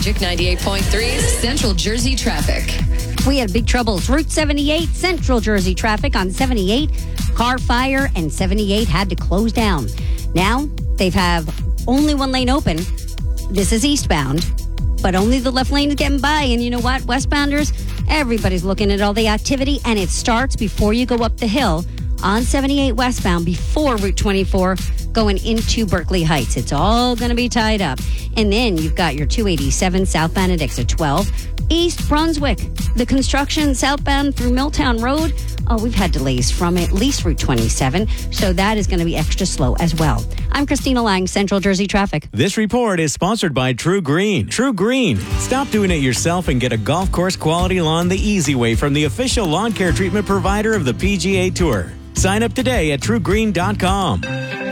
Magic 98.3's Central Jersey traffic. We had big troubles. Route 78, Central Jersey traffic on 78. Car fire and 78 had to close down. Now they have only one lane open. This is eastbound, but only the left lane is getting by. And you know what? Westbounders, everybody's looking at all the activity, and it starts before you go up the hill on 78 westbound before Route 24 going into Berkeley Heights. It's all going to be tied up. And then you've got your 287 southbound at exit 12. East Brunswick, the construction southbound through Milltown Road. Oh, we've had delays from at least Route 27, so that is going to be extra slow as well. I'm Christina Lang, Central Jersey Traffic. This report is sponsored by True Green. True Green. Stop doing it yourself and get a golf course quality lawn the easy way from the official lawn care treatment provider of the PGA Tour. Sign up today at truegreen.com.